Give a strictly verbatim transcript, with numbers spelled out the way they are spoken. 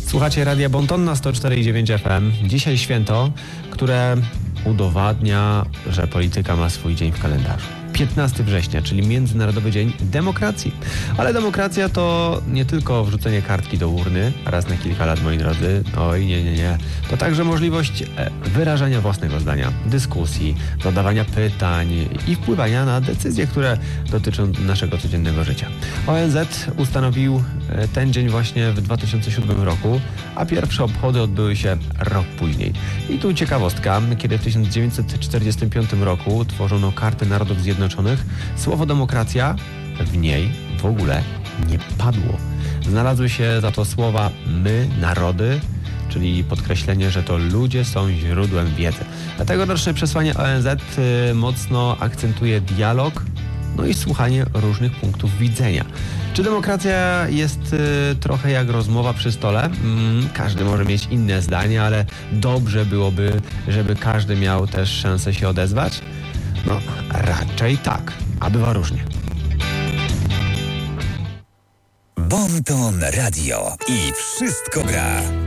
Słuchacie Radia Bonton na sto cztery i dziewięć F M. Dzisiaj święto, które udowadnia, że polityka ma swój dzień w kalendarzu. piętnastego września, czyli Międzynarodowy Dzień Demokracji. Ale demokracja to nie tylko wrzucenie kartki do urny raz na kilka lat, moi drodzy. Oj, nie, nie, nie. To także możliwość wyrażania własnego zdania, dyskusji, zadawania pytań i wpływania na decyzje, które dotyczą naszego codziennego życia. O N Z ustanowił ten dzień właśnie w dwa tysiące siódmym roku, a pierwsze obchody odbyły się rok później. I tu ciekawostka, kiedy w tysiąc dziewięćset czterdziestym piątym roku tworzono Kartę Narodów Zjednoczonych, słowo demokracja w niej w ogóle nie padło. Znalazły się za to słowa my, narody, czyli podkreślenie, że to ludzie są źródłem wiedzy. A tegoroczne przesłanie O N Z y, mocno akcentuje dialog, no i słuchanie różnych punktów widzenia. Czy demokracja jest y, trochę jak rozmowa przy stole? Mm, każdy może mieć inne zdanie, ale dobrze byłoby, żeby każdy miał też szansę się odezwać? No, raczej tak, a bywa różnie. Bonton Radio i wszystko gra.